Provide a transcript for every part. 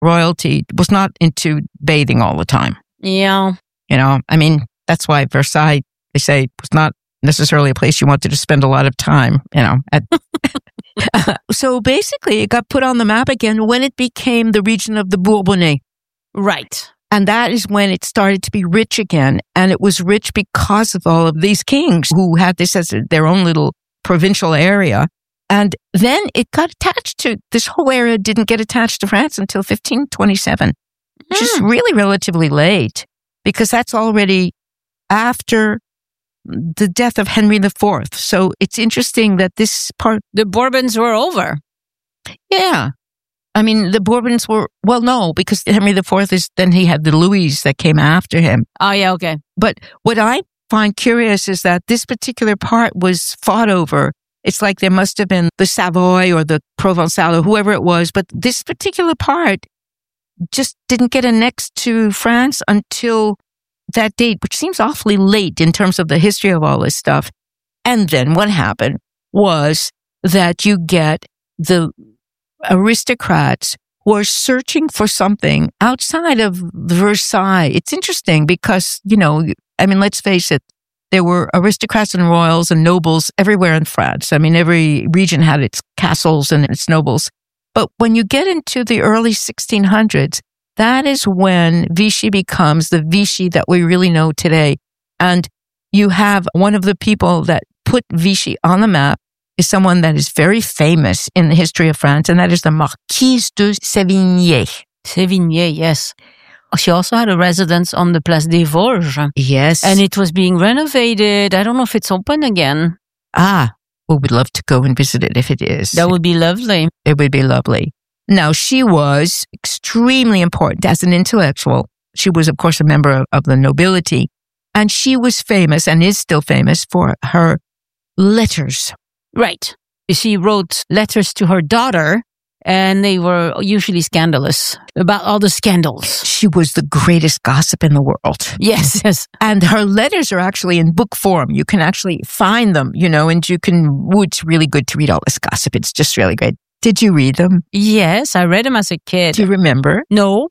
royalty was not into bathing all the time. Yeah. I mean, that's why Versailles, they say, was not necessarily a place you wanted to spend a lot of time, So basically, it got put on the map again when it became the region of the Bourbonnais. Right. And that is when it started to be rich again. And it was rich because of all of these kings who had this as their own little provincial area. And then it got attached to, this whole area didn't get attached to France until 1527, which is really relatively late because that's already after the death of Henry IV. So it's interesting that this part... The Bourbons were over. Yeah. I mean, the Bourbons were... Well, no, because Henry IV is... Then he had the Louis that came after him. Oh, yeah, okay. But what I find curious is that this particular part was fought over. It's like there must have been the Savoy or the Provençal or whoever it was, but this particular part just didn't get annexed to France until that date, which seems awfully late in terms of the history of all this stuff. And then what happened was that you get the aristocrats who are searching for something outside of Versailles. It's interesting because, let's face it, there were aristocrats and royals and nobles everywhere in France. I mean, every region had its castles and its nobles. But when you get into the early 1600s, that is when Vichy becomes the Vichy that we really know today. And you have one of the people that put Vichy on the map is someone that is very famous in the history of France, and that is the Marquise de Sévigné. Sévigné, yes. She also had a residence on the Place des Vosges. Yes. And it was being renovated. I don't know if it's open again. Well, we'd love to go and visit it if it is. That would be lovely. It would be lovely. Now, she was extremely important as an intellectual. She was, of course, a member of the nobility. And she was famous and is still famous for her letters. Right. She wrote letters to her daughter, and they were usually scandalous about all the scandals. She was the greatest gossip in the world. Yes, yes. And her letters are actually in book form. You can actually find them, and it's really good to read all this gossip. It's just really great. Did you read them? Yes, I read them as a kid. Do you remember? No.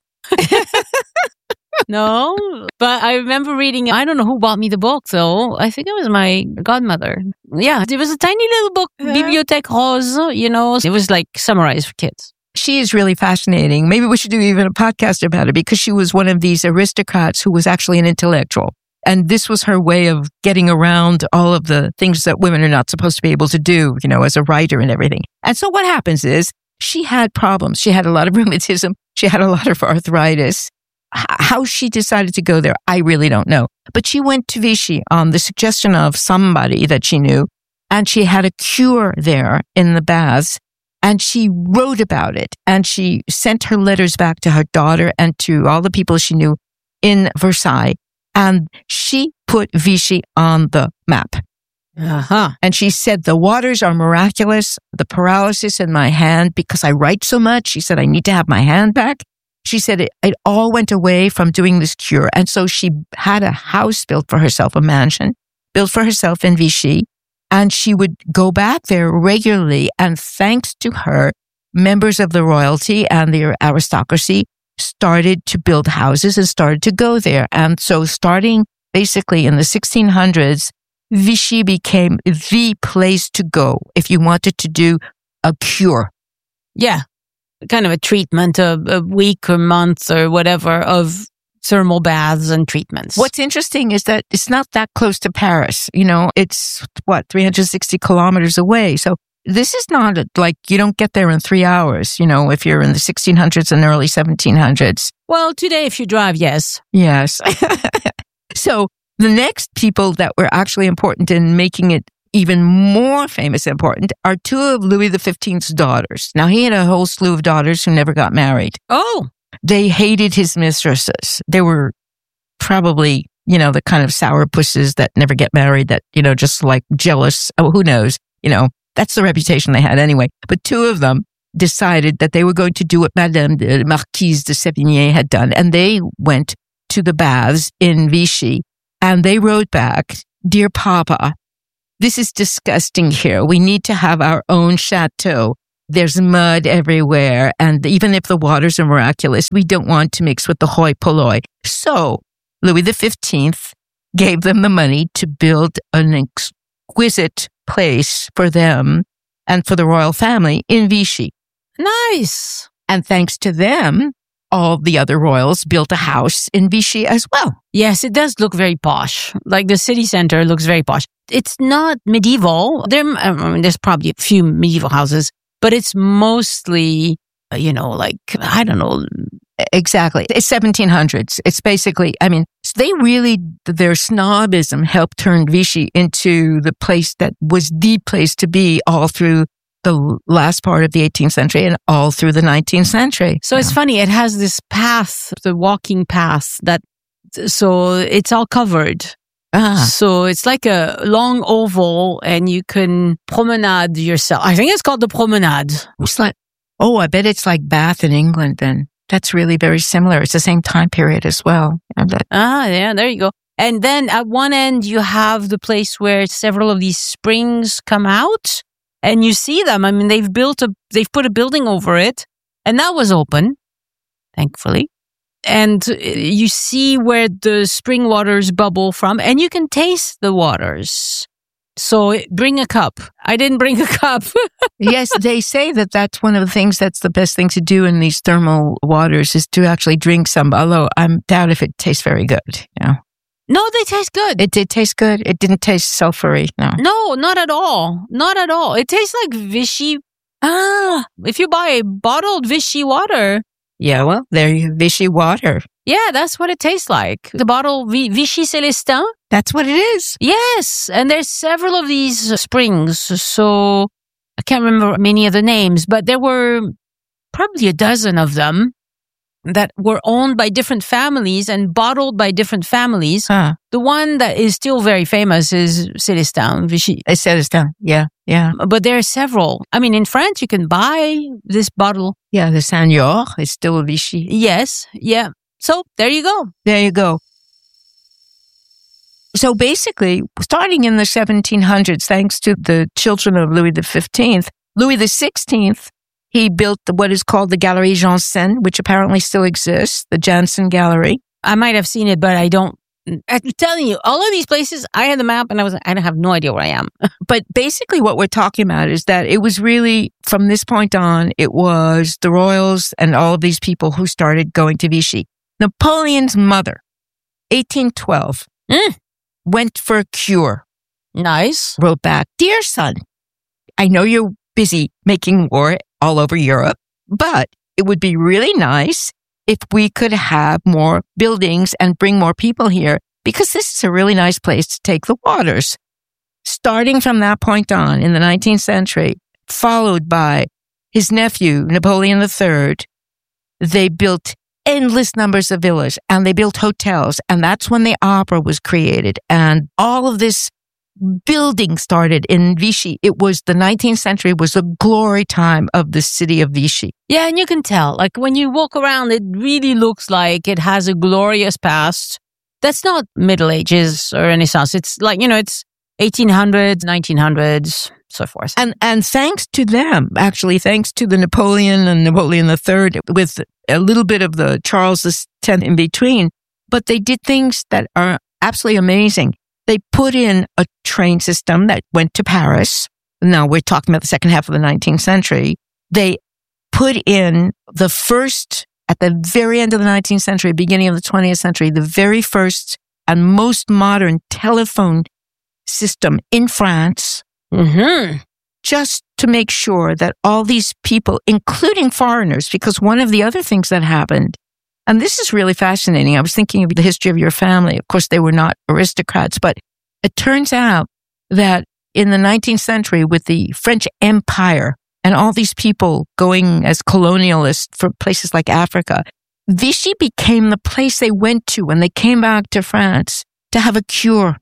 No, but I remember reading, I don't know who bought me the book though. I think it was my godmother. Yeah, it was a tiny little book, Bibliothèque Rose, It was like summarized for kids. She is really fascinating. Maybe we should do even a podcast about it because she was one of these aristocrats who was actually an intellectual. And this was her way of getting around all of the things that women are not supposed to be able to do, as a writer and everything. And so what happens is she had problems. She had a lot of rheumatism. She had a lot of arthritis. How she decided to go there, I really don't know. But she went to Vichy on the suggestion of somebody that she knew, and she had a cure there in the baths, and she wrote about it, and she sent her letters back to her daughter and to all the people she knew in Versailles, and she put Vichy on the map. Uh-huh. And she said, the waters are miraculous, the paralysis in my hand, because I write so much. She said, I need to have my hand back. She said it all went away from doing this cure. And so she had a house built for herself, a mansion built for herself in Vichy. And she would go back there regularly. And thanks to her, members of the royalty and the aristocracy started to build houses and started to go there. And so starting basically in the 1600s, Vichy became the place to go if you wanted to do a cure. Yeah. Kind of a treatment, a week or month or whatever of thermal baths and treatments. What's interesting is that it's not that close to Paris. It's 360 kilometers away. So this is not like you don't get there in 3 hours, if you're in the 1600s and early 1700s. Well, today, if you drive, yes. Yes. So the next people that were actually important in making it even more famous and important are two of Louis XV's daughters. Now, he had a whole slew of daughters who never got married. Oh. They hated his mistresses. They were probably, the kind of sourpusses that never get married, that, just like jealous. Oh, who knows? That's the reputation they had anyway. But two of them decided that they were going to do what Madame the Marquise de Sévigné had done. And they went to the baths in Vichy and they wrote back, Dear Papa, this is disgusting here. We need to have our own chateau. There's mud everywhere. And even if the waters are miraculous, we don't want to mix with the hoi polloi. So Louis XV gave them the money to build an exquisite place for them and for the royal family in Vichy. Nice. And thanks to them, all the other royals built a house in Vichy as well. Yes, it does look very posh. Like the city center looks very posh. It's not medieval. There's probably a few medieval houses, but it's mostly, like, I don't know. Exactly. It's 1700s. It's basically, their snobism helped turn Vichy into the place that was the place to be all through the last part of the 18th century and all through the 19th century. So it's funny. It has this path, the walking path so it's all covered. So it's like a long oval and you can promenade yourself. I think it's called the promenade. It's like, I bet it's like Bath in England then. That's really very similar. It's the same time period as well. Yeah, there you go. And then at one end, you have the place where several of these springs come out and you see them. I mean, they've put a building over it and that was open, thankfully. And you see where the spring waters bubble from and you can taste the waters. So bring a cup. I didn't bring a cup. Yes, they say that that's one of the things that's the best thing to do in these thermal waters is to actually drink some, although I doubt if it tastes very good. No, they taste good. It did taste good. It didn't taste sulfury. No, not at all. Not at all. It tastes like Vichy. If you buy a bottled Vichy water. Yeah, well, there you Vichy water. Yeah, that's what it tastes like. The bottle Vichy Célestin. That's what it is. Yes, and there's several of these springs. So I can't remember many of the names, but there were probably a dozen of them that were owned by different families and bottled by different families. The one that is still very famous is Célestin, Vichy. Célestin, yeah. But there are several. I mean, in France, you can buy this bottle. Yeah, the Seigneur is still Vichy. Yes, yeah. So there you go. There you go. So basically, starting in the 1700s, thanks to the children of Louis XV, Louis XVI, he built what is called the Galerie Janssen, which apparently still exists, the Janssen Gallery. I might have seen it, but I don't. I'm telling you, all of these places, I had the map and I have no idea where I am. But basically what we're talking about is that it was really, from this point on, it was the royals and all of these people who started going to Vichy. Napoleon's mother, 1812, went for a cure. Nice. Wrote back, "Dear son, I know you're busy making war all over Europe, but it would be really nice if we could have more buildings and bring more people here, because this is a really nice place to take the waters." Starting from that point on in the 19th century, followed by his nephew, Napoleon III, they built endless numbers of villas and they built hotels. And that's when the opera was created. And all of this building started in Vichy. It was the 19th century was the glory time of the city of Vichy. Yeah, and you can tell, like when you walk around, it really looks like it has a glorious past. That's not Middle Ages or Renaissance. It's like, it's 1800s, 1900s, so forth. And thanks to them, actually, thanks to the Napoleon and Napoleon III, with a little bit of the Charles X in between, but they did things that are absolutely amazing. They put in a train system that went to Paris. Now we're talking about the second half of the 19th century. They put in the first, at the very end of the 19th century, beginning of the 20th century, the very first and most modern telephone system in France. Just to make sure that all these people, including foreigners, because one of the other things that happened, and this is really fascinating. I was thinking of the history of your family. Of course, they were not aristocrats, but it turns out that in the 19th century with the French Empire and all these people going as colonialists for places like Africa, Vichy became the place they went to when they came back to France to have a cure.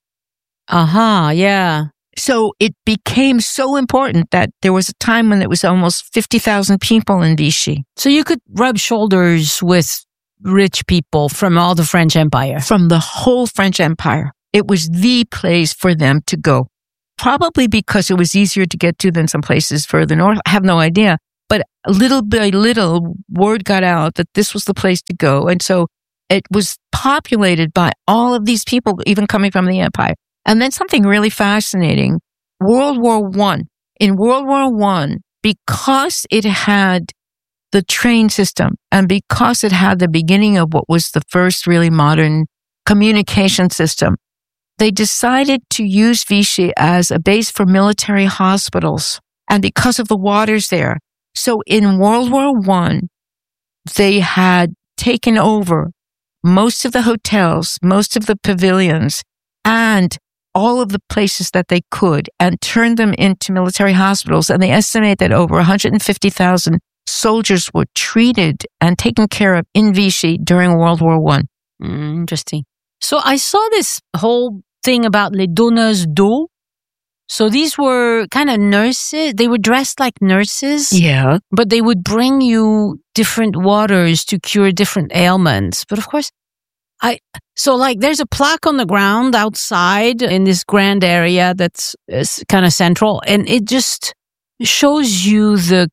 Yeah. So it became so important that there was a time when it was almost 50,000 people in Vichy. So you could rub shoulders with rich people from all the French Empire. From the whole French Empire. It was the place for them to go. Probably because it was easier to get to than some places further north. I have no idea. But little by little, word got out that this was the place to go. And so it was populated by all of these people, even coming from the empire. And then something really fascinating, World War I. In World War I, because it had the train system and because it had the beginning of what was the first really modern communication system, they decided to use Vichy as a base for military hospitals. And because of the waters there. So in World War I, they had taken over most of the hotels, most of the pavilions, and all of the places that they could and turned them into military hospitals. And they estimate that over 150,000 soldiers were treated and taken care of in Vichy during World War I. Interesting. So I saw this whole thing about les donneuses d'eau. So these were kind of nurses. They were dressed like nurses. Yeah. But they would bring you different waters to cure different ailments. But of course, there's a plaque on the ground outside in this grand area that's kind of central. And it just shows you the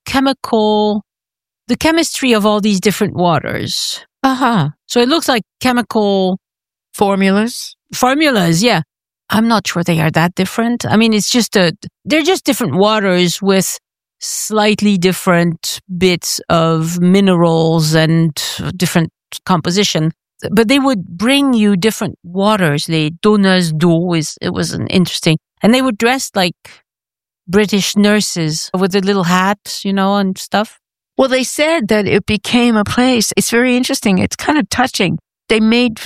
chemistry of all these different waters. So it looks like chemical formulas, yeah. I'm not sure they are that different. I mean, they're just different waters with slightly different bits of minerals and different composition. But they would bring you different waters. Les donneuses d'eau it was an interesting. And they were dressed like British nurses with a little hat, and stuff. Well, they said that it became a place. It's very interesting. It's kind of touching. They made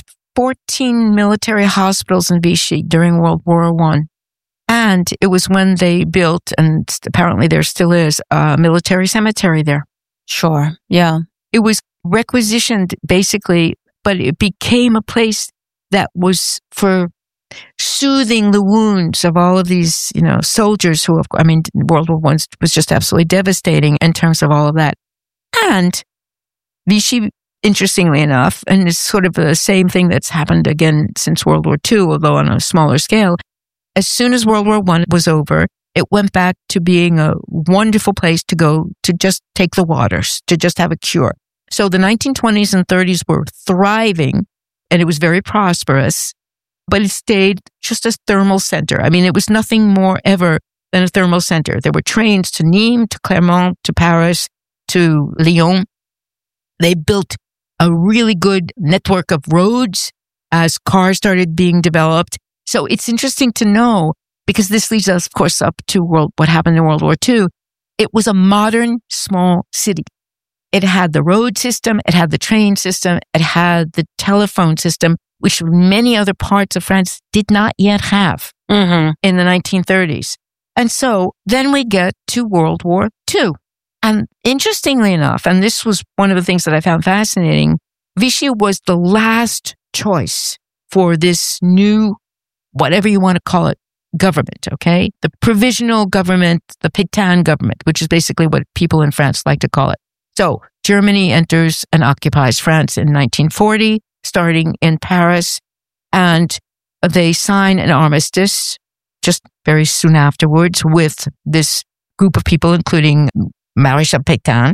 14 military hospitals in Vichy during World War I. And it was when they built, and apparently there still is, a military cemetery there. Sure. Yeah. It was requisitioned basically, but it became a place that was for soothing the wounds of all of these, soldiers who, World War I was just absolutely devastating in terms of all of that. And Vichy, interestingly enough, and it's sort of the same thing that's happened again since World War II, although on a smaller scale, as soon as World War I was over, it went back to being a wonderful place to go to just take the waters, to just have a cure. So the 1920s and 30s were thriving, and it was very prosperous, but it stayed just a thermal center. I mean, it was nothing more ever than a thermal center. There were trains to Nîmes, to Clermont, to Paris, to Lyon. They built a really good network of roads as cars started being developed. So it's interesting to know, because this leads us, of course, up to what happened in World War II. It was a modern, small city. It had the road system, it had the train system, it had the telephone system, which many other parts of France did not yet have in the 1930s. And so then we get to World War II. And interestingly enough, and this was one of the things that I found fascinating, Vichy was the last choice for this new, whatever you want to call it, government, okay? The provisional government, the Pétain government, which is basically what people in France like to call it. So Germany enters and occupies France in 1940, starting in Paris, and they sign an armistice just very soon afterwards with this group of people, including Maréchal Pétain,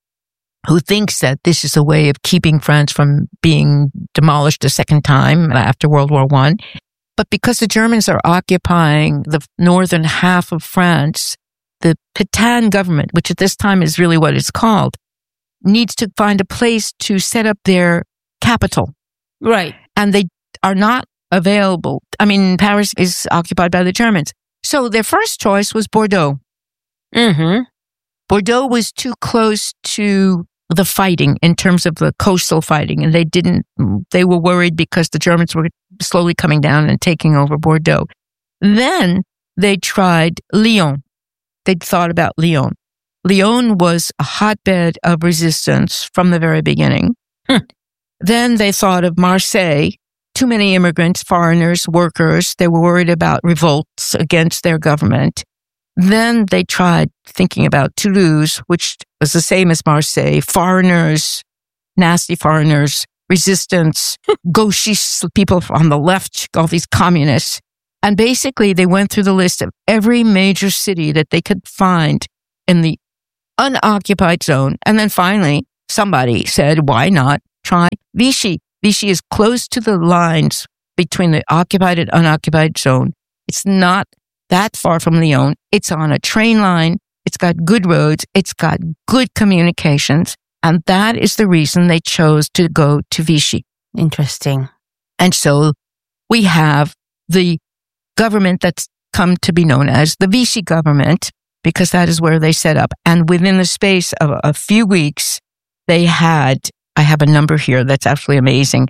who thinks that this is a way of keeping France from being demolished a second time after World War I. But because the Germans are occupying the northern half of France, the Pétain government, which at this time is really what it's called, needs to find a place to set up their capital. Right. And they are not available. I mean, Paris is occupied by the Germans. So their first choice was Bordeaux. Bordeaux was too close to the fighting in terms of the coastal fighting. And they were worried because the Germans were slowly coming down and taking over Bordeaux. Then they tried Lyon. They'd thought about Lyon. Lyon was a hotbed of resistance from the very beginning. Then they thought of Marseille. Too many immigrants, foreigners, workers. They were worried about revolts against their government. Then they tried thinking about Toulouse, which was the same as Marseille. Foreigners, nasty foreigners, resistance, gauchists, people on the left, all these communists. And basically they went through the list of every major city that they could find in the unoccupied zone. And then finally, somebody said, why not try Vichy? Vichy is close to the lines between the occupied and unoccupied zone. It's not that far from Lyon. It's on a train line. It's got good roads. It's got good communications. And that is the reason they chose to go to Vichy. Interesting. And so we have the government that's come to be known as the Vichy government, because that is where they set up. And within the space of a few weeks, they had, I have a number here that's absolutely amazing,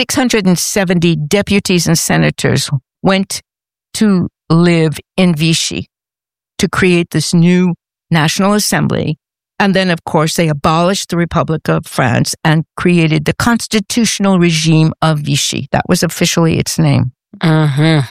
670 deputies and senators went to live in Vichy to create this new National Assembly. And then, of course, they abolished the Republic of France and created the constitutional regime of Vichy. That was officially its name. Mm-hmm.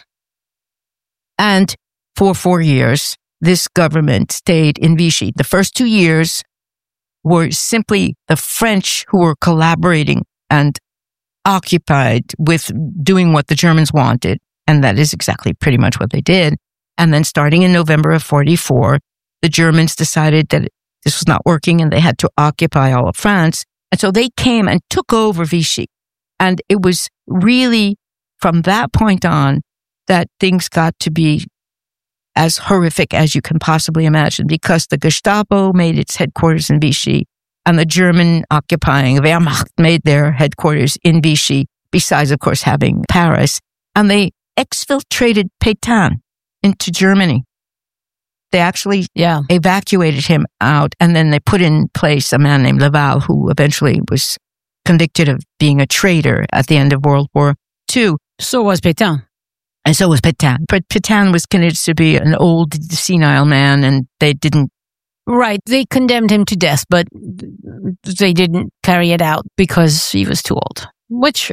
And for 4 years, this government stayed in Vichy. The first 2 years were simply the French who were collaborating and occupied with doing what the Germans wanted. And that is exactly pretty much what they did. And then starting in November of 44, the Germans decided that this was not working and they had to occupy all of France. And so they came and took over Vichy. And it was really from that point on that things got to be as horrific as you can possibly imagine, because the Gestapo made its headquarters in Vichy and the German occupying Wehrmacht made their headquarters in Vichy, besides, of course, having Paris. And they exfiltrated Pétain into Germany. They actually evacuated him out, and then they put in place a man named Laval, who eventually was convicted of being a traitor at the end of World War II. So was Pétain. And so was Pétain. But Pétain was considered to be an old, senile man, and they didn't. Right. They condemned him to death, but they didn't carry it out because he was too old. Which,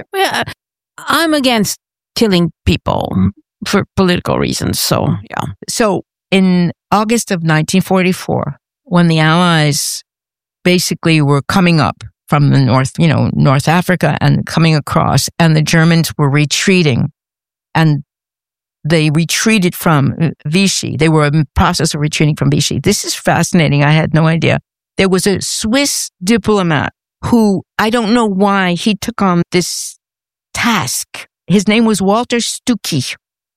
I'm against killing people for political reasons. So, yeah. So, in August of 1944, when the Allies basically were coming up from the north, North Africa and coming across, and the Germans were retreating, and they retreated from Vichy. They were in the process of retreating from Vichy. This is fascinating. I had no idea. There was a Swiss diplomat who, I don't know why, he took on this task. His name was Walter Stucky.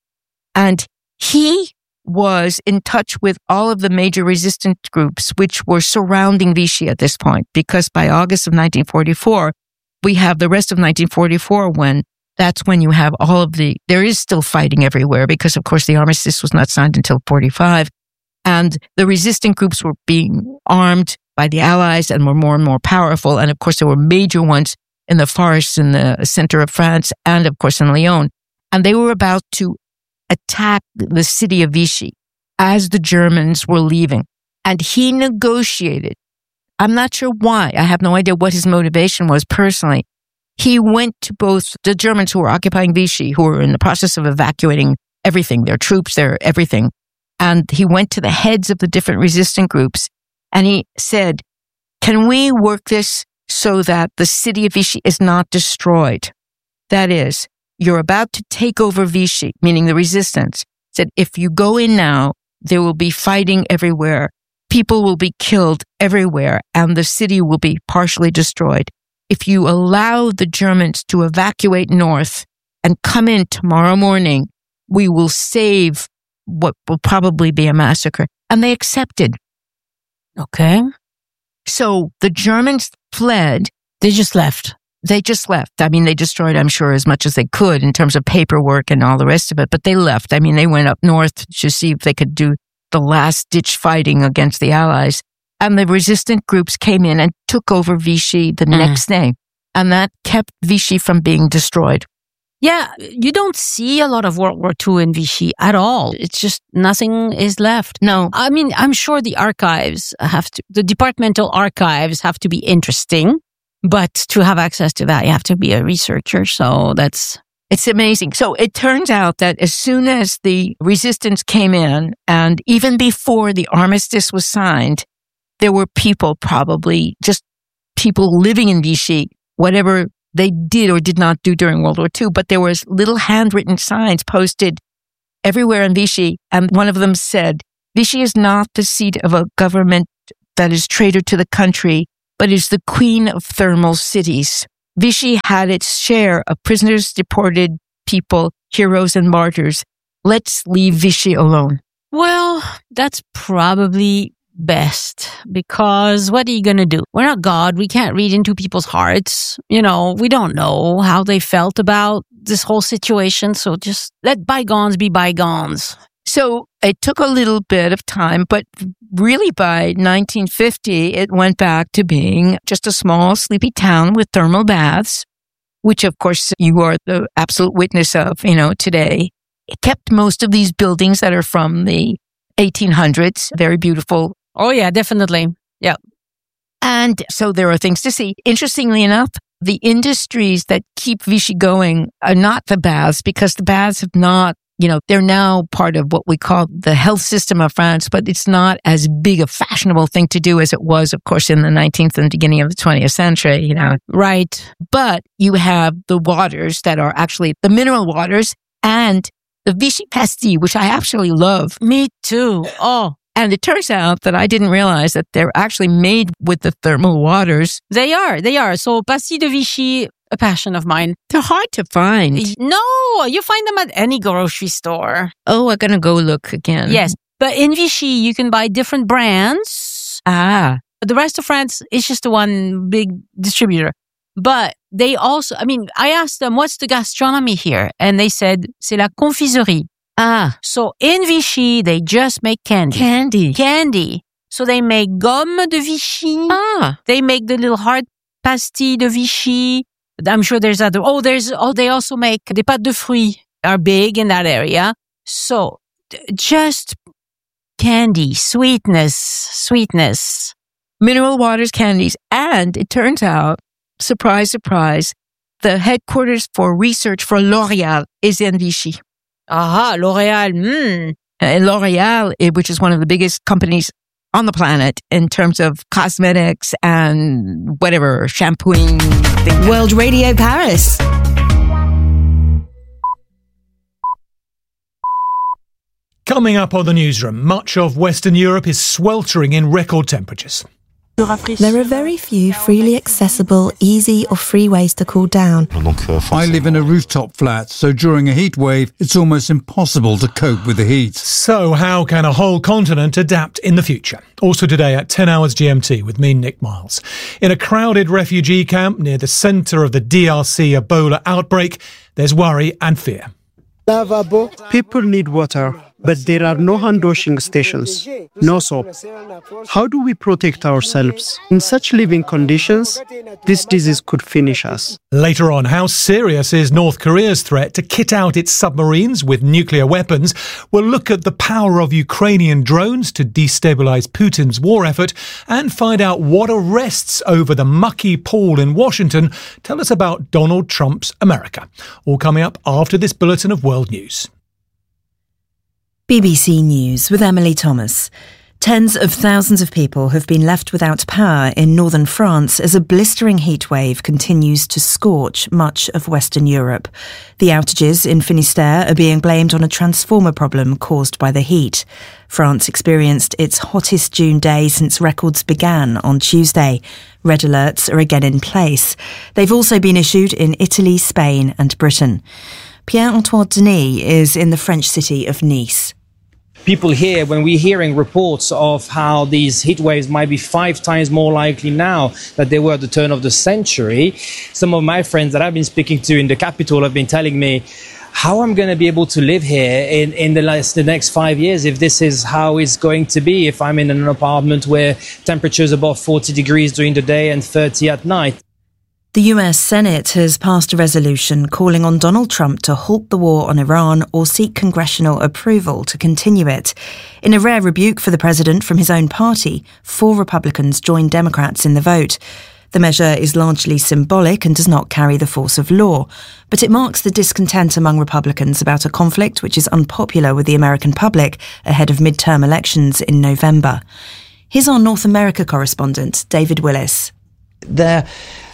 And he was in touch with all of the major resistance groups which were surrounding Vichy at this point, because by August of 1944, we have the rest of 1944 that's when you have there is still fighting everywhere because, of course, the armistice was not signed until 45. And the resistant groups were being armed by the Allies and were more and more powerful. And, of course, there were major ones in the forests in the center of France and, of course, in Lyon. And they were about to attack the city of Vichy as the Germans were leaving. And he negotiated. I'm not sure why. I have no idea what his motivation was personally. He went to both the Germans who were occupying Vichy, who were in the process of evacuating everything, their troops, their everything. And he went to the heads of the different resistant groups and he said, can we work this so that the city of Vichy is not destroyed? That is, you're about to take over Vichy, meaning the resistance. Said, if you go in now, there will be fighting everywhere. People will be killed everywhere and the city will be partially destroyed. If you allow the Germans to evacuate north and come in tomorrow morning, we will save what will probably be a massacre. And they accepted. Okay. So the Germans fled. They just left. I mean, they destroyed, I'm sure, as much as they could in terms of paperwork and all the rest of it, but they left. I mean, they went up north to see if they could do the last-ditch fighting against the Allies. And the resistant groups came in and took over Vichy the next day. And that kept Vichy from being destroyed. Yeah, you don't see a lot of World War II in Vichy at all. It's just nothing is left. No. I mean, I'm sure the departmental archives have to be interesting, but to have access to that, you have to be a researcher. So it's amazing. So it turns out that as soon as the resistance came in, and even before the armistice was signed, there were people, probably just people living in Vichy, whatever they did or did not do during World War II, but there was little handwritten signs posted everywhere in Vichy. And one of them said, Vichy is not the seat of a government that is traitor to the country, but is the queen of thermal cities. Vichy had its share of prisoners, deported people, heroes, and martyrs. Let's leave Vichy alone. Well, that's probably best, because what are you going to do? We're not God. We can't read into people's hearts. We don't know how they felt about this whole situation. So just let bygones be bygones. So it took a little bit of time, but really by 1950, it went back to being just a small, sleepy town with thermal baths, which of course you are the absolute witness of, today. It kept most of these buildings that are from the 1800s, very beautiful. Oh yeah, definitely. Yeah. And so there are things to see. Interestingly enough, the industries that keep Vichy going are not the baths, because the baths have not, they're now part of what we call the health system of France, but it's not as big a fashionable thing to do as it was, of course, in the 19th and beginning of the 20th century, Right. But you have the waters that are actually the mineral waters and the Vichy pastilles, which I actually love. Me too. Oh. And it turns out that I didn't realize that they're actually made with the thermal waters. They are. So pastilles de Vichy, a passion of mine. They're hard to find. No, you find them at any grocery store. Oh, I'm going to go look again. Yes. But in Vichy, you can buy different brands. Ah. The rest of France is just one big distributor. But they also, I asked them, what's the gastronomy here? And they said, c'est la confiserie. Ah. So in Vichy, they just make candy. Candy. So they make gomme de Vichy. Ah. They make the little hard pastilles de Vichy. I'm sure there's other. They also make des pâtes de fruits, are big in that area. So just candy, sweetness. Mineral waters, candies. And it turns out, surprise, surprise, the headquarters for research for L'Oréal is in Vichy. Aha, L'Oréal. And L'Oréal, which is one of the biggest companies on the planet in terms of cosmetics and whatever, shampooing. World Radio Paris. Coming up on the newsroom, much of Western Europe is sweltering in record temperatures. There are very few freely accessible, easy or free ways to cool down. I live in a rooftop flat, so during a heat wave, it's almost impossible to cope with the heat. So how can a whole continent adapt in the future? Also today at 10 hours GMT with me, Nick Miles. In a crowded refugee camp near the centre of the DRC Ebola outbreak, there's worry and fear. People need water, but there are no hand-washing stations, no soap. How do we protect ourselves? In such living conditions, this disease could finish us. Later on, how serious is North Korea's threat to kit out its submarines with nuclear weapons? We'll look at the power of Ukrainian drones to destabilise Putin's war effort and find out what arrests over the mucky pool in Washington tell us about Donald Trump's America. All coming up after this bulletin of world news. BBC News with Emily Thomas. Tens of thousands of people have been left without power in northern France as a blistering heatwave continues to scorch much of Western Europe. The outages in Finistère are being blamed on a transformer problem caused by the heat. France experienced its hottest June day since records began on Tuesday. Red alerts are again in place. They've also been issued in Italy, Spain and Britain. Pierre-Antoine Denis is in the French city of Nice. People here, when we're hearing reports of how these heat waves might be 5 times more likely now than they were at the turn of the century, some of my friends that I've been speaking to in the capital have been telling me how I'm going to be able to live here in the next 5 years if this is how it's going to be, if I'm in an apartment where temperatures above 40 degrees during the day and 30 at night. The US Senate has passed a resolution calling on Donald Trump to halt the war on Iran or seek congressional approval to continue it. In a rare rebuke for the president from his own party, 4 Republicans joined Democrats in the vote. The measure is largely symbolic and does not carry the force of law, but it marks the discontent among Republicans about a conflict which is unpopular with the American public ahead of midterm elections in November. Here's our North America correspondent, David Willis.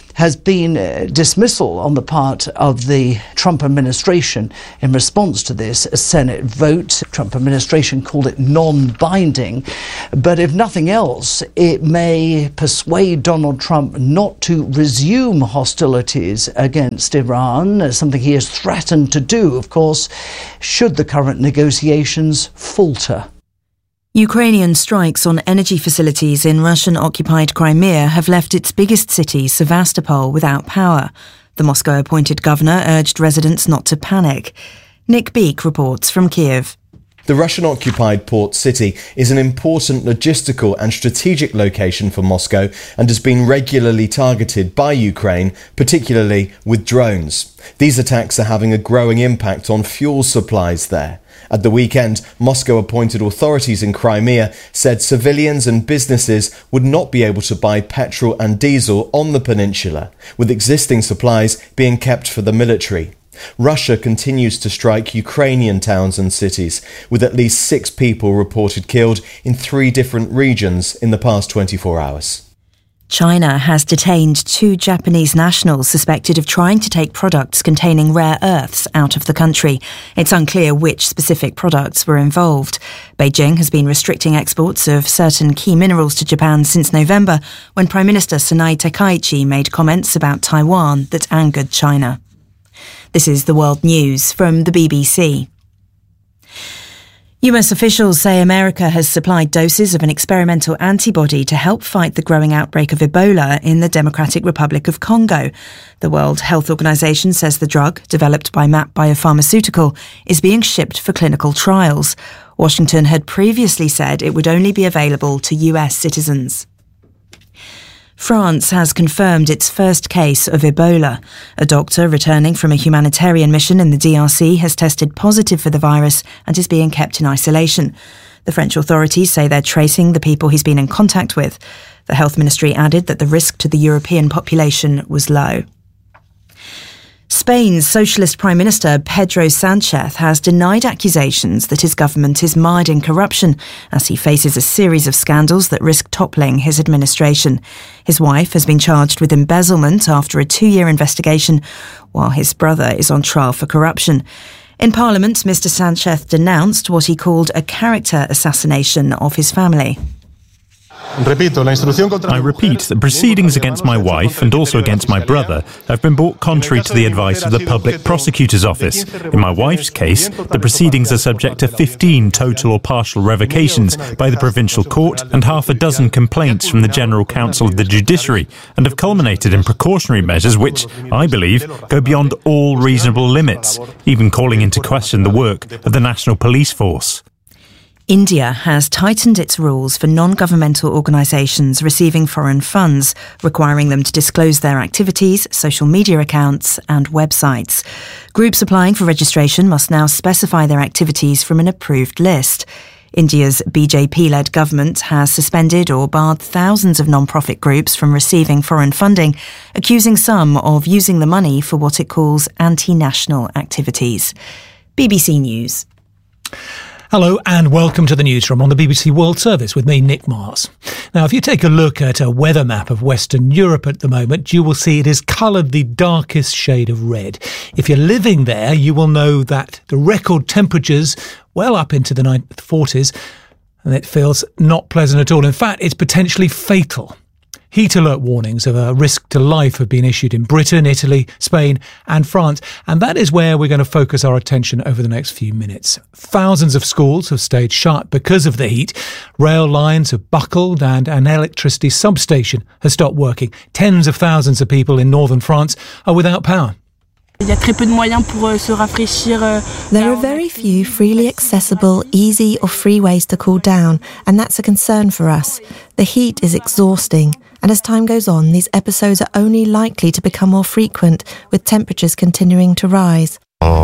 has been dismissal on the part of the Trump administration in response to this Senate vote. Trump administration called it non-binding, but if nothing else, it may persuade Donald Trump not to resume hostilities against Iran, something he has threatened to do, of course, should the current negotiations falter. Ukrainian strikes on energy facilities in Russian-occupied Crimea have left its biggest city, Sevastopol, without power. The Moscow-appointed governor urged residents not to panic. Nick Beek reports from Kiev. The Russian-occupied port city is an important logistical and strategic location for Moscow and has been regularly targeted by Ukraine, particularly with drones. These attacks are having a growing impact on fuel supplies there. At the weekend, Moscow-appointed authorities in Crimea said civilians and businesses would not be able to buy petrol and diesel on the peninsula, with existing supplies being kept for the military. Russia continues to strike Ukrainian towns and cities, with at least 6 people reported killed in 3 different regions in the past 24 hours. China has detained 2 Japanese nationals suspected of trying to take products containing rare earths out of the country. It's unclear which specific products were involved. Beijing has been restricting exports of certain key minerals to Japan since November, when Prime Minister Sonai Takaichi made comments about Taiwan that angered China. This is the World News from the BBC. US officials say America has supplied doses of an experimental antibody to help fight the growing outbreak of Ebola in the Democratic Republic of Congo. The World Health Organization says the drug, developed by MAP Biopharmaceutical, is being shipped for clinical trials. Washington had previously said it would only be available to US citizens. France has confirmed its first case of Ebola. A doctor returning from a humanitarian mission in the DRC has tested positive for the virus and is being kept in isolation. The French authorities say they're tracing the people he's been in contact with. The health ministry added that the risk to the European population was low. Spain's Socialist Prime Minister Pedro Sánchez has denied accusations that his government is mired in corruption as he faces a series of scandals that risk toppling his administration. His wife has been charged with embezzlement after a 2-year investigation, while his brother is on trial for corruption. In Parliament, Mr. Sánchez denounced what he called a character assassination of his family. I repeat that proceedings against my wife and also against my brother have been brought contrary to the advice of the Public Prosecutor's Office. In my wife's case, the proceedings are subject to 15 total or partial revocations by the Provincial Court and half a dozen complaints from the General Counsel of the Judiciary, and have culminated in precautionary measures which, I believe, go beyond all reasonable limits, even calling into question the work of the National Police Force. India has tightened its rules for non-governmental organisations receiving foreign funds, requiring them to disclose their activities, social media accounts and websites. Groups applying for registration must now specify their activities from an approved list. India's BJP-led government has suspended or barred thousands of non-profit groups from receiving foreign funding, accusing some of using the money for what it calls anti-national activities. BBC News. Hello and welcome to the newsroom on the BBC World Service with me, Nick Mars. Now, if you take a look at a weather map of Western Europe at the moment, you will see it is coloured the darkest shade of red. If you're living there, you will know that the record temperatures well up into the 40s, and it feels not pleasant at all. In fact, it's potentially fatal. Heat alert warnings of a risk to life have been issued in Britain, Italy, Spain and France. And that is where we're going to focus our attention over the next few minutes. Thousands of schools have stayed shut because of the heat. Rail lines have buckled and an electricity substation has stopped working. Tens of thousands of people in northern France are without power. There are very few freely accessible, easy or free ways to cool down, and that's a concern for us. The heat is exhausting, and as time goes on, these episodes are only likely to become more frequent, with temperatures continuing to rise. I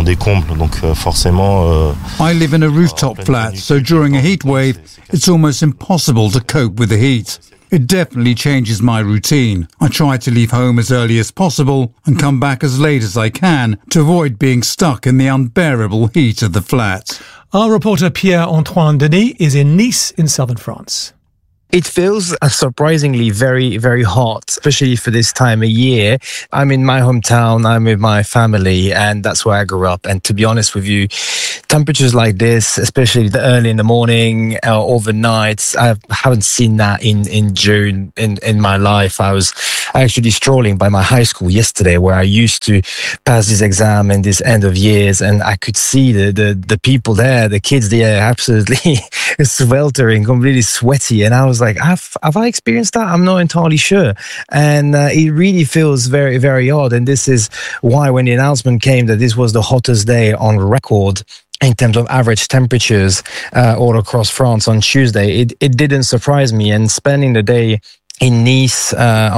live in a rooftop flat, so during a heat wave, it's almost impossible to cope with the heat. It definitely changes my routine. I try to leave home as early as possible and come back as late as I can to avoid being stuck in the unbearable heat of the flat. Our reporter Pierre-Antoine Denis is in Nice in southern France. It feels surprisingly very, very hot, especially for this time of year. I'm in my hometown, I'm with my family, and that's where I grew up. And to be honest with you, temperatures like this, especially early in the morning or overnight, I haven't seen that in June in my life. I was actually strolling by my high school yesterday where I used to pass this exam and this end of years, and I could see the people there, the kids there, absolutely sweltering, completely sweaty. And I was like, have I experienced that? I'm not entirely sure. And it really feels very, very odd. And this is why when the announcement came that this was the hottest day on record in terms of average temperatures all across France on Tuesday, it didn't surprise me. And spending the day in Nice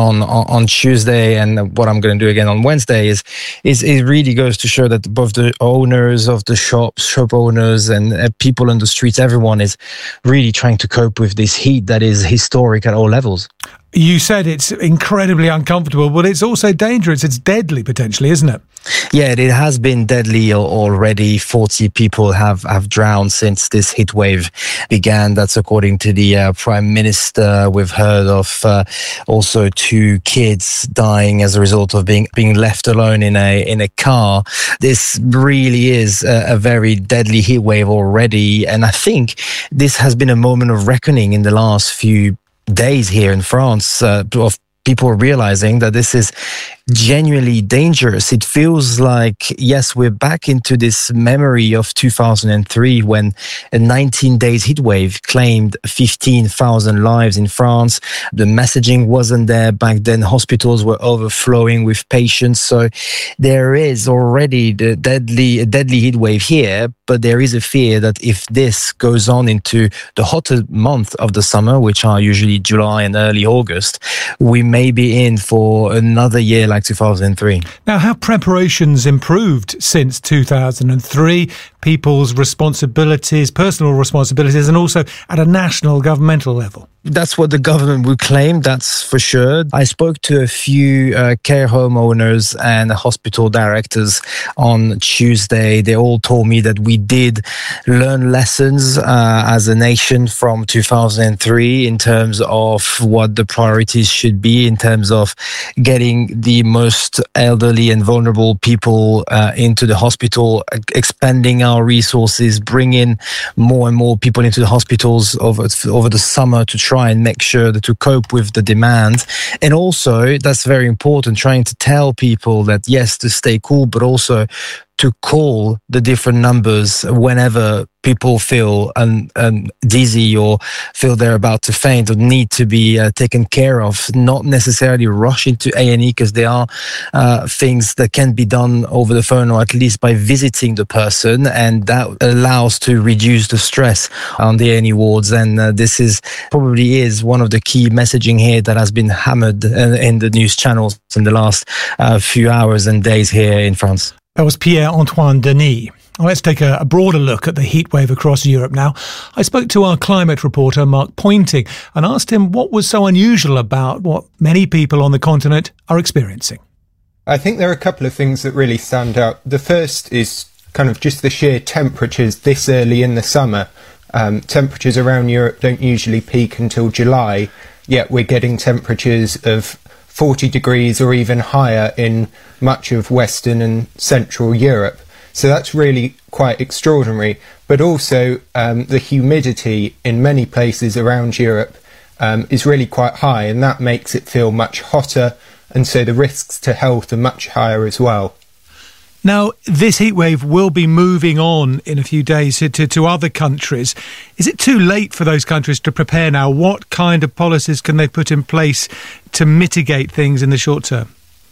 on Tuesday, and what I'm going to do again on Wednesday is it really goes to show that both the owners of the shop owners and people on the streets, everyone is really trying to cope with this heat that is historic at all levels. You said it's incredibly uncomfortable, but it's also dangerous. It's deadly potentially, isn't it? Yeah, it has been deadly already. 40 people have drowned since this heat wave began. That's according to the Prime Minister. We've heard of also 2 kids dying as a result of being left alone in a car. This really is a very deadly heat wave already. And I think this has been a moment of reckoning in the last few days here in France of people realizing that this is genuinely dangerous. It feels like, yes, we're back into this memory of 2003 when a 19 days heat wave claimed 15,000 lives in France. The messaging wasn't there back then. Hospitals were overflowing with patients. So there is already the deadly heat wave here, but there is a fear that if this goes on into the hotter month of the summer, which are usually July and early August, we may be in for another year like 2003. Now, have preparations improved since 2003? People's responsibilities, personal responsibilities, and also at a national governmental level? That's what the government would claim, that's for sure. I spoke to a few care home owners and hospital directors on Tuesday. They all told me that we did learn lessons as a nation from 2003 in terms of what the priorities should be, in terms of getting the most elderly and vulnerable people into the hospital, expanding our resources, bringing more and more people into the hospitals over the summer to try and make sure that to cope with the demand. And also, that's very important, trying to tell people that yes, to stay cool, but also to call the different numbers whenever people feel dizzy or feel they're about to faint or need to be taken care of, not necessarily rush into A&E, because there are things that can be done over the phone or at least by visiting the person, and that allows to reduce the stress on the A&E wards. And this is probably one of the key messaging here that has been hammered in the news channels in the last few hours and days here in France. That was Pierre-Antoine Denis. Let's take a broader look at the heatwave across Europe now. I spoke to our climate reporter, Mark Pointing, and asked him what was so unusual about what many people on the continent are experiencing. I think there are a couple of things that really stand out. The first is kind of just the sheer temperatures this early in the summer. Temperatures around Europe don't usually peak until July, yet we're getting temperatures of 40 degrees or even higher in much of Western and Central Europe. So that's really quite extraordinary. But also the humidity in many places around Europe is really quite high, and that makes it feel much hotter, and so the risks to health are much higher as well. Now, this heatwave will be moving on in a few days to other countries. Is it too late for those countries to prepare now? What kind of policies can they put in place to mitigate things in the short term?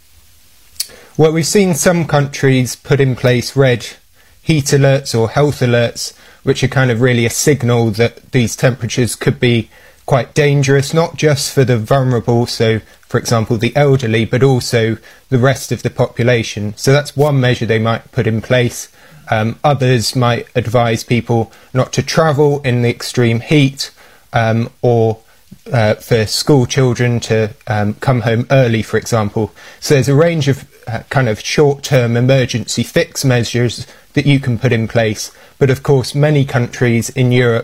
Well, we've seen some countries put in place red heat alerts or health alerts, which are kind of really a signal that these temperatures could be quite dangerous, not just for the vulnerable, so for example the elderly, but also the rest of the population. So that's one measure they might put in place. Others might advise people not to travel in the extreme heat, or for school children to come home early, for example. So there's a range of kind of short-term emergency fix measures that you can put in place. But of course, many countries in Europe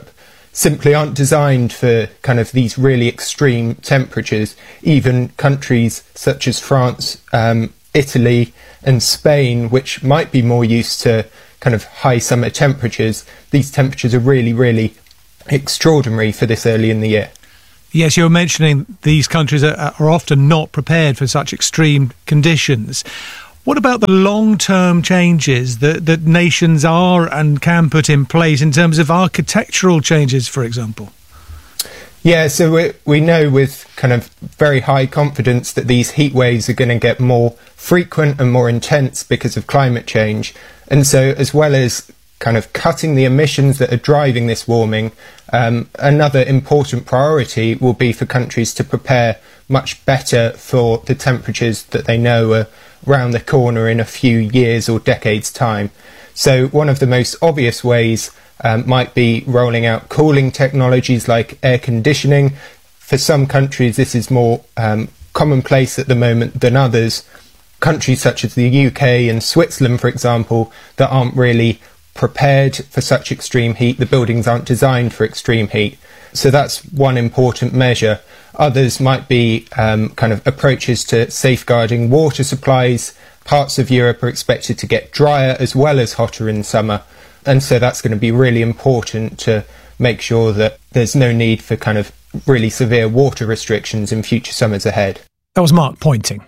simply aren't designed for kind of these really extreme temperatures. Even countries such as France, Italy and Spain, which might be more used to kind of high summer temperatures, these temperatures are really, really extraordinary for this early in the year. Yes, you're mentioning these countries are often not prepared for such extreme conditions. What about the long-term changes that nations are and can put in place in terms of architectural changes, for example? Yeah, so we know with kind of very high confidence that these heat waves are going to get more frequent and more intense because of climate change. And so as well as kind of cutting the emissions that are driving this warming, another important priority will be for countries to prepare much better for the temperatures that they know are round the corner in a few years or decades' time. So one of the most obvious ways might be rolling out cooling technologies like air conditioning. For some countries, this is more commonplace at the moment than others. Countries such as the UK and Switzerland, for example, that aren't really prepared for such extreme heat. The buildings aren't designed for extreme heat. So that's one important measure. Others might be kind of approaches to safeguarding water supplies. Parts of Europe are expected to get drier as well as hotter in summer. And so that's going to be really important to make sure that there's no need for kind of really severe water restrictions in future summers ahead. That was Mark Pointing.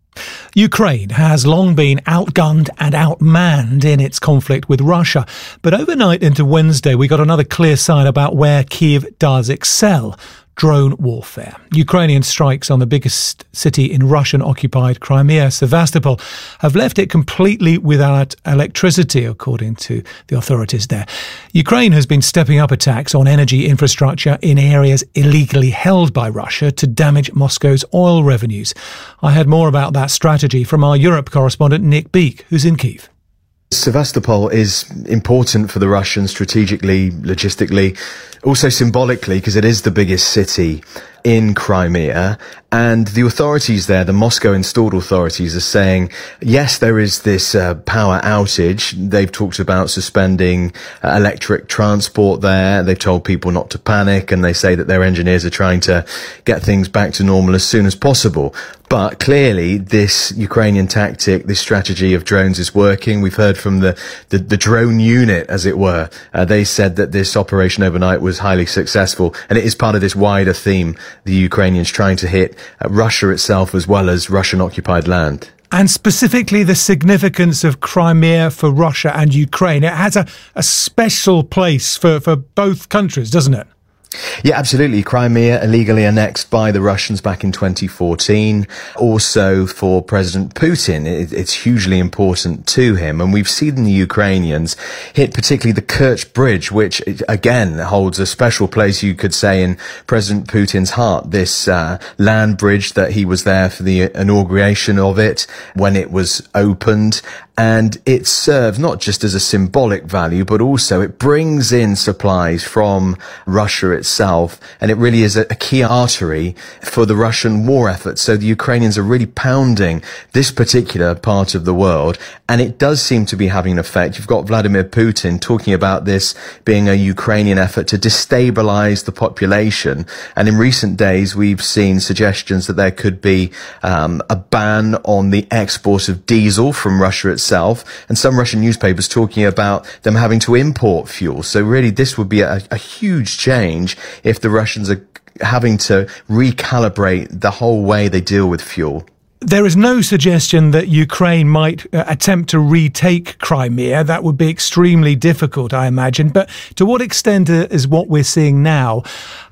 Ukraine has long been outgunned and outmanned in its conflict with Russia. But overnight into Wednesday, we got another clear sign about where Kyiv does excel: drone warfare. Ukrainian strikes on the biggest city in Russian-occupied Crimea, Sevastopol, have left it completely without electricity, according to the authorities there. Ukraine has been stepping up attacks on energy infrastructure in areas illegally held by Russia to damage Moscow's oil revenues. I heard more about that strategy from our Europe correspondent Nick Beake, who's in Kyiv. Sevastopol is important for the Russians strategically, logistically, also symbolically, because it is the biggest city in Crimea. And the authorities there, the Moscow-installed authorities, are saying, yes, there is this power outage. They've talked about suspending electric transport there. They've told people not to panic, and they say that their engineers are trying to get things back to normal as soon as possible. But clearly, this Ukrainian tactic, this strategy of drones is working. We've heard from the drone unit, as it were. They said that this operation overnight was highly successful, and it is part of this wider theme, the Ukrainians trying to hit Russia itself as well as Russian-occupied land. And specifically the significance of Crimea for Russia and Ukraine. It has a special place for both countries, doesn't it? Yeah, absolutely. Crimea illegally annexed by the Russians back in 2014. Also for President Putin, it's hugely important to him. And we've seen the Ukrainians hit particularly the Kerch Bridge, which again holds a special place, you could say, in President Putin's heart. This land bridge that he was there for the inauguration of it when it was opened. And it serves not just as a symbolic value, but also it brings in supplies from Russia itself. And it really is a key artery for the Russian war effort. So the Ukrainians are really pounding this particular part of the world. And it does seem to be having an effect. You've got Vladimir Putin talking about this being a Ukrainian effort to destabilize the population. And in recent days, we've seen suggestions that there could be a ban on the export of diesel from Russia itself. And some Russian newspapers talking about them having to import fuel. So really, this would be a huge change if the Russians are having to recalibrate the whole way they deal with fuel. There is no suggestion that Ukraine might attempt to retake Crimea. That would be extremely difficult, I imagine. But to what extent is what we're seeing now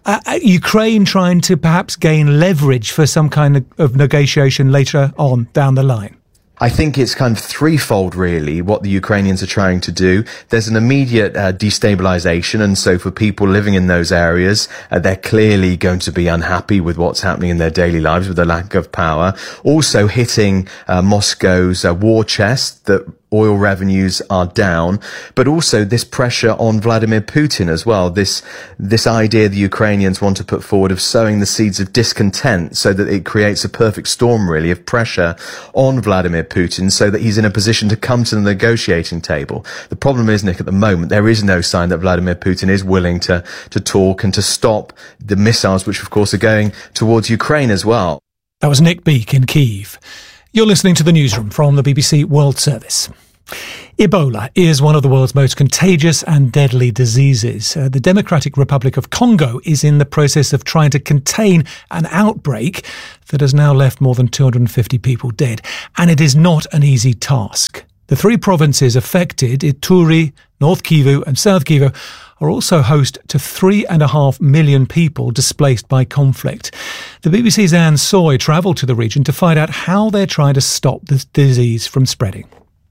Ukraine trying to perhaps gain leverage for some kind of negotiation later on down the line? I think it's kind of threefold, really, what the Ukrainians are trying to do. There's an immediate destabilization, and so for people living in those areas, they're clearly going to be unhappy with what's happening in their daily lives with the lack of power. Also hitting Moscow's war chest that oil revenues are down, but also this pressure on Vladimir Putin as well. This idea the Ukrainians want to put forward of sowing the seeds of discontent so that it creates a perfect storm, really, of pressure on Vladimir Putin so that he's in a position to come to the negotiating table. The problem is, Nick, at the moment, there is no sign that Vladimir Putin is willing to talk and to stop the missiles, which of course are going towards Ukraine as well. That was Nick Beake in Kyiv. You're listening to the newsroom from the BBC World Service. Ebola is one of the world's most contagious and deadly diseases. The Democratic Republic of Congo is in the process of trying to contain an outbreak that has now left more than 250 people dead. And it is not an easy task. The three provinces affected, Ituri, North Kivu and South Kivu, are also host to 3.5 million people displaced by conflict. The BBC's Anne Soy travelled to the region to find out how they're trying to stop the disease from spreading.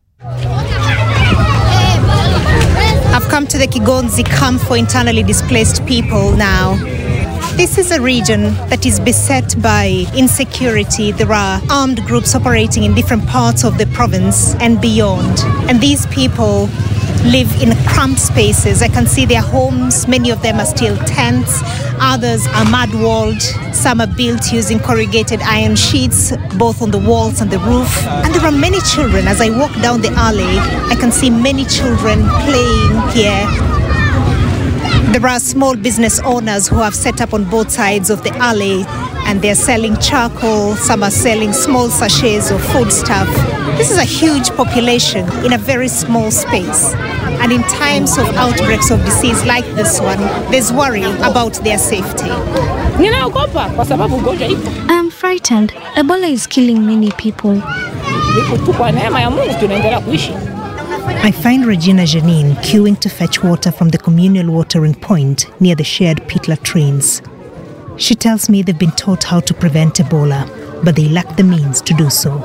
I've come to the Kigonzi camp for internally displaced people now. This is a region that is beset by insecurity. There are armed groups operating in different parts of the province and beyond. And these people live in cramped spaces. I can see their homes. Many of them are still tents. Others are mud-walled. Some are built using corrugated iron sheets, both on the walls and the roof. And there are many children. As I walk down the alley, I can see many children playing here. There are small business owners who have set up on both sides of the alley, and they're selling charcoal. Some are selling small sachets of foodstuff. This is a huge population in a very small space. And in times of outbreaks of disease like this one, there's worry about their safety. I'm frightened. Ebola is killing many people. I find Regina Janine queuing to fetch water from the communal watering point near the shared pit latrines. She tells me they've been taught how to prevent Ebola, but they lack the means to do so.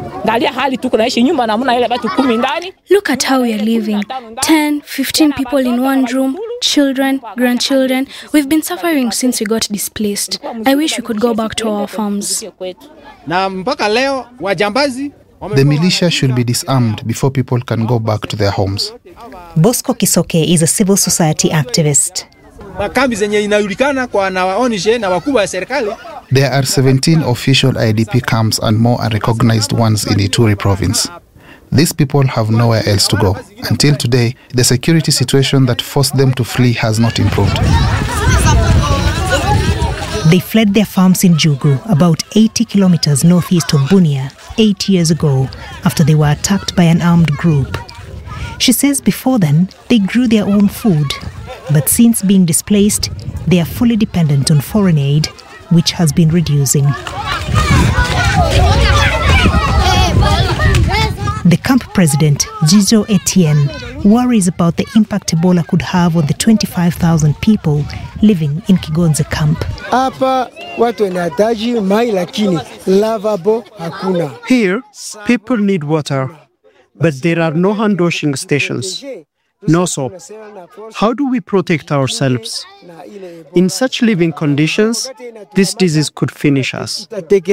Look at how we are living. 10, 15 people in one room, children, grandchildren. We've been suffering since we got displaced. I wish we could go back to our farms. The militia should be disarmed before people can go back to their homes. Bosco Kisoke is a civil society activist. There are 17 official IDP camps and more unrecognized ones in Ituri province. These people have nowhere else to go. Until today, the security situation that forced them to flee has not improved. They fled their farms in Jugu, about 80 kilometers northeast of Bunia, 8 years ago, after they were attacked by an armed group. She says before then, they grew their own food. But since being displaced, they are fully dependent on foreign aid, which has been reducing. The camp president, Jijo Etienne, worries about the impact Ebola could have on the 25,000 people living in Kigonze camp. Here, people need water, but there are no hand-washing stations, no soap. How do we protect ourselves? In such living conditions, this disease could finish us.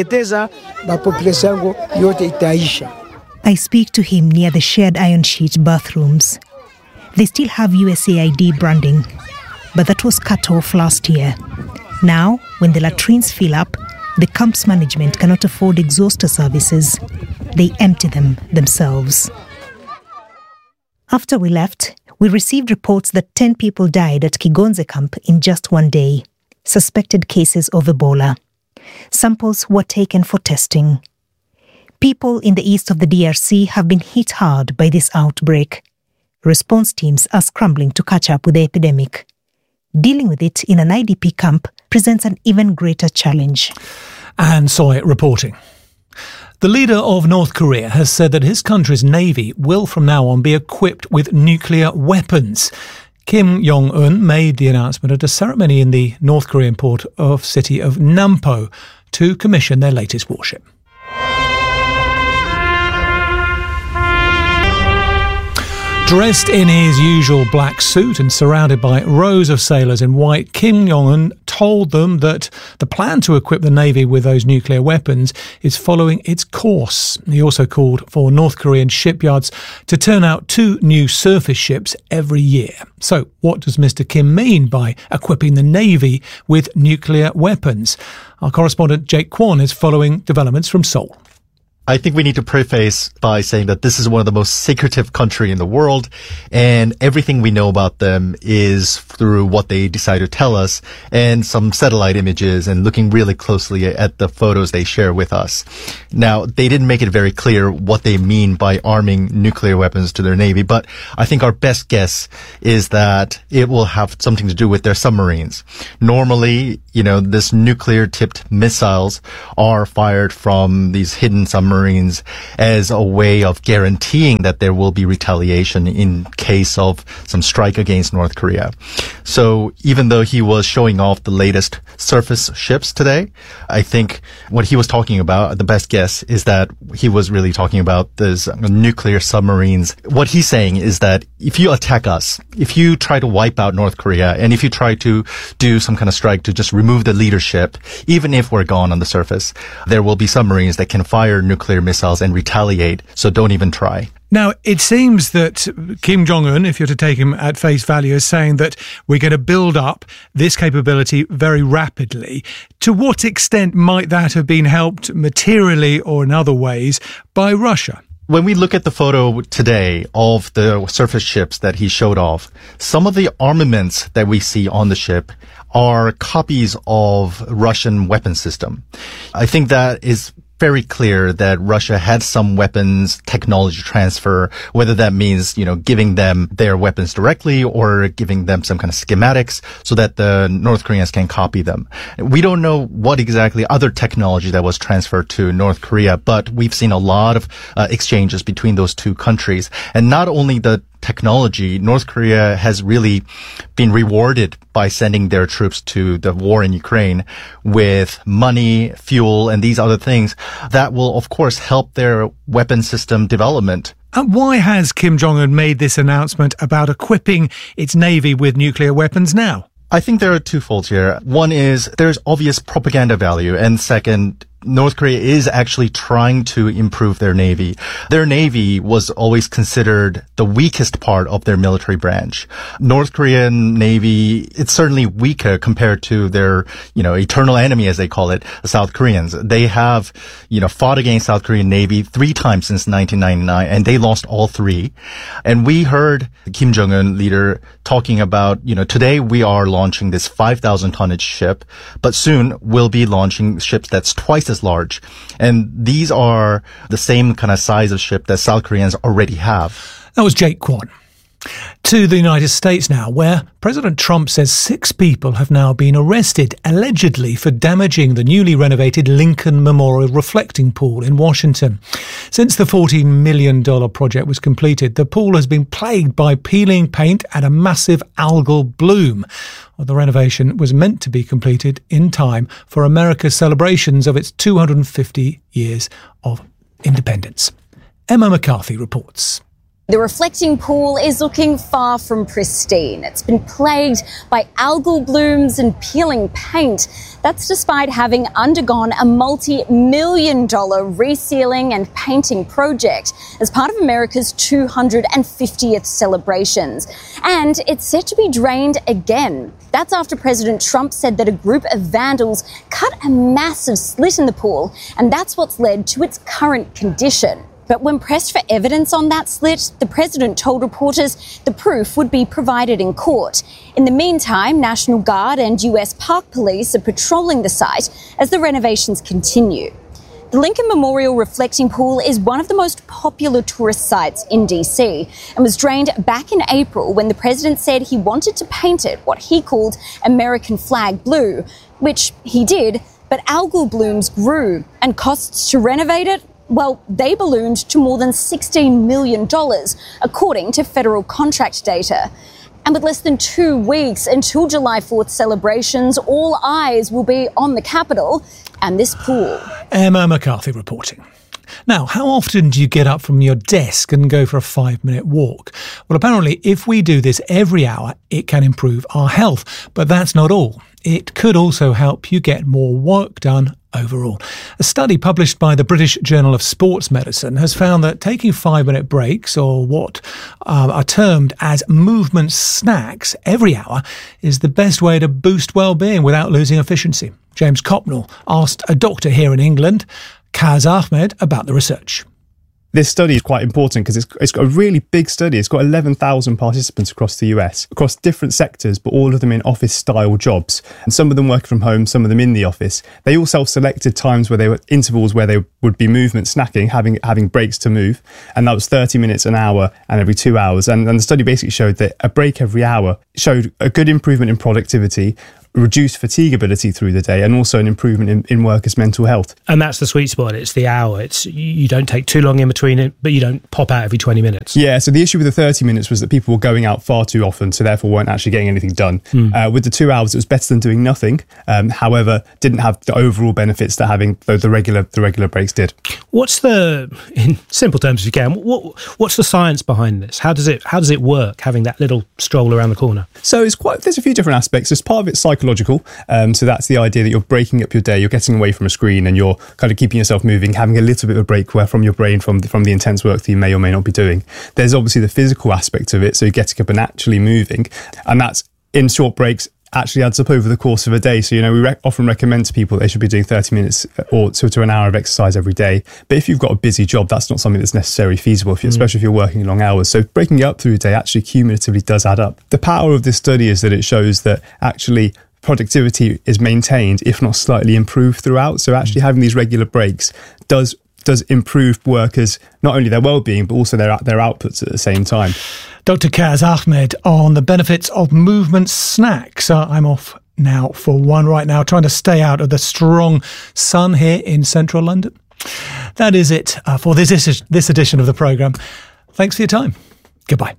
I speak to him near the shared iron sheet bathrooms. They still have USAID branding, but that was cut off last year. Now, when the latrines fill up, the camp's management cannot afford exhauster services. They empty them themselves. After we left, we received reports that 10 people died at Kigonze camp in just one day, suspected cases of Ebola. Samples were taken for testing. People in the east of the DRC have been hit hard by this outbreak. Response teams are scrambling to catch up with the epidemic. Dealing with it in an IDP camp presents an even greater challenge. Anne Soy reporting. The leader of North Korea has said that his country's navy will from now on be equipped with nuclear weapons. Kim Jong-un made the announcement at a ceremony in the North Korean port of city of Nampo to commission their latest warship. Dressed in his usual black suit and surrounded by rows of sailors in white, Kim Jong-un told them that the plan to equip the Navy with those nuclear weapons is following its course. He also called for North Korean shipyards to turn out 2 new surface ships every year. So what does Mr. Kim mean by equipping the Navy with nuclear weapons? Our correspondent Jake Kwon is following developments from Seoul. I think we need to preface by saying that this is one of the most secretive countries in the world, and everything we know about them is through what they decide to tell us and some satellite images and looking really closely at the photos they share with us. Now, they didn't make it very clear what they mean by arming nuclear weapons to their Navy, but I think our best guess is that it will have something to do with their submarines. Normally, this nuclear-tipped missiles are fired from these hidden submarines as a way of guaranteeing that there will be retaliation in case of some strike against North Korea. So even though he was showing off the latest surface ships today, I think what he was talking about, the best guess, is that he was really talking about those nuclear submarines. What he's saying is that if you attack us, if you try to wipe out North Korea, and if you try to do some kind of strike to just remove the leadership, even if we're gone on the surface, there will be submarines that can fire nuclear missiles and retaliate, so don't even try. Now, it seems that Kim Jong-un, if you're to take him at face value, is saying that we're going to build up this capability very rapidly. To what extent might that have been helped materially or in other ways by Russia? When we look at the photo today of the surface ships that he showed off, some of the armaments that we see on the ship are copies of Russian weapon system. I think that is very clear that Russia had some weapons technology transfer, whether that means, giving them their weapons directly or giving them some kind of schematics so that the North Koreans can copy them. We don't know what exactly other technology that was transferred to North Korea, but we've seen a lot of exchanges between those two countries. And not only the technology, North Korea has really been rewarded by sending their troops to the war in Ukraine with money, fuel, and these other things that will, of course, help their weapon system development. And why has Kim Jong-un made this announcement about equipping its Navy with nuclear weapons now? I think there are two folds here. One is there's obvious propaganda value, and second, North Korea is actually trying to improve their Navy. Their Navy was always considered the weakest part of their military branch. North Korean Navy, it's certainly weaker compared to their, eternal enemy, as they call it, the South Koreans. They have, fought against South Korean Navy 3 times since 1999, and they lost all 3. And we heard the Kim Jong-un leader talking about, today we are launching this 5,000 tonnage ship, but soon we'll be launching ships that's twice as large. And these are the same kind of size of ship that South Koreans already have. That was Jake Kwon. To the United States now, where President Trump says 6 people have now been arrested, allegedly for damaging the newly renovated Lincoln Memorial Reflecting Pool in Washington. Since the $14 million project was completed, the pool has been plagued by peeling paint and a massive algal bloom. Well, the renovation was meant to be completed in time for America's celebrations of its 250 years of independence. Emma McCarthy reports. The reflecting pool is looking far from pristine. It's been plagued by algal blooms and peeling paint. That's despite having undergone a multi-million-dollar resealing and painting project as part of America's 250th celebrations. And it's set to be drained again. That's after President Trump said that a group of vandals cut a massive slit in the pool, and that's what's led to its current condition. But when pressed for evidence on that slit, the president told reporters the proof would be provided in court. In the meantime, National Guard and US Park Police are patrolling the site as the renovations continue. The Lincoln Memorial Reflecting Pool is one of the most popular tourist sites in DC and was drained back in April when the president said he wanted to paint it what he called American flag blue, which he did, but algal blooms grew and costs to renovate it, well, they ballooned to more than $16 million, according to federal contract data. And with less than 2 weeks until July 4th celebrations, all eyes will be on the Capitol and this pool. Emma McCarthy reporting. Now, how often do you get up from your desk and go for a 5-minute walk? Well, apparently, if we do this every hour, it can improve our health. But that's not all. It could also help you get more work done overall. A study published by the British Journal of Sports Medicine has found that taking 5-minute breaks, or what are termed as movement snacks, every hour is the best way to boost well-being without losing efficiency. James Copnell asked a doctor here in England, Kaz Ahmed, about the research. This study is quite important because it's got a really big study. It's got 11,000 participants across the US, across different sectors, but all of them in office-style jobs. And some of them working from home, some of them in the office. They all self-selected times where they were intervals where they would be movement snacking, having breaks to move. And that was 30 minutes an hour and every 2 hours. And the study basically showed that a break every hour showed a good improvement in productivity, reduced fatigability through the day, and also an improvement in workers' mental health. And that's the sweet spot. It's the hour. You don't take too long in between it, but you don't pop out every 20 minutes. Yeah, so the issue with the 30 minutes was that people were going out far too often, so therefore weren't actually getting anything done. With the 2 hours, it was better than doing nothing. However, didn't have the overall benefits that having the regular breaks did. What's in simple terms if you can, what's the science behind this? How does it work, having that little stroll around the corner? So there's a few different aspects. There's part of it's psychological. So that's the idea that you're breaking up your day, you're getting away from a screen, and you're kind of keeping yourself moving, having a little bit of a break from your brain from the intense work that you may or may not be doing. There's obviously the physical aspect of it, so you're getting up and actually moving, and that's in short breaks actually adds up over the course of a day. So, we often recommend to people they should be doing 30 minutes or to an hour of exercise every day. But if you've got a busy job, that's not something that's necessarily feasible, especially if you're working long hours. So breaking it up through a day actually cumulatively does add up. The power of this study is that it shows that actually productivity is maintained, if not slightly improved throughout. So actually having these regular breaks does improve workers, not only their well-being, but also their outputs at the same time. Dr. Kaz Ahmed on the benefits of movement snacks. I'm off now for one right now, trying to stay out of the strong sun here in central London. That is it for this edition of the programme. Thanks for your time. Goodbye.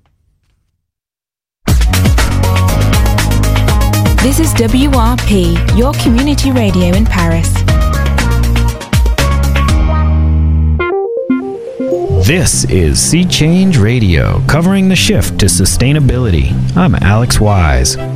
This is WRP, your community radio in Paris. This is Sea Change Radio, covering the shift to sustainability. I'm Alex Wise.